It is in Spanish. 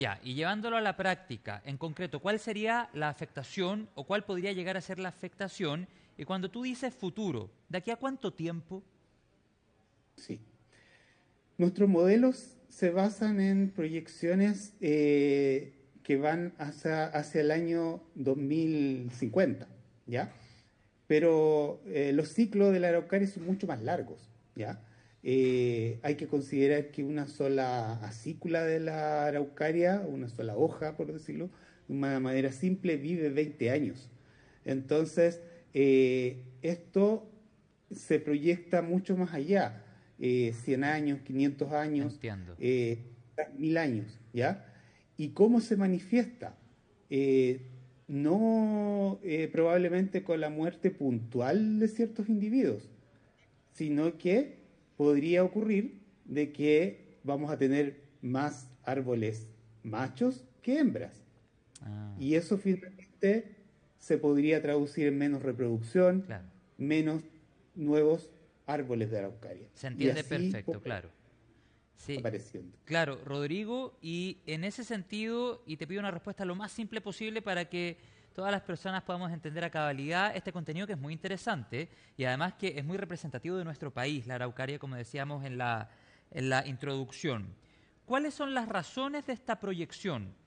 Ya, y llevándolo a la práctica, en concreto, ¿cuál sería la afectación o cuál podría llegar a ser la afectación? Y cuando tú dices futuro, ¿de aquí a cuánto tiempo? Sí. Nuestros modelos se basan en proyecciones que van hacia el año 2050, ¿ya? Pero los ciclos de la araucaria son mucho más largos, ¿ya? Hay que considerar que una sola acícula de la araucaria, una sola hoja, por decirlo, de una manera simple, vive 20 años. Entonces, esto se proyecta mucho más allá, 100 años, 500 años, Entiendo. 1000 años, ¿ya? ¿Y cómo se manifiesta? Eh, no probablemente con la muerte puntual de ciertos individuos, sino que podría ocurrir de que vamos a tener más árboles machos que hembras. Ah, Y eso finalmente se podría traducir en menos reproducción, claro. menos nuevos árboles de araucaria. Se Y entiende así perfecto, claro. Sí, apareciendo. claro, Rodrigo, y en ese sentido, y te pido una respuesta lo más simple posible para que todas las personas podamos entender a cabalidad este contenido que es muy interesante y además que es muy representativo de nuestro país, la Araucaria, como decíamos en la introducción. ¿Cuáles son las razones de esta proyección?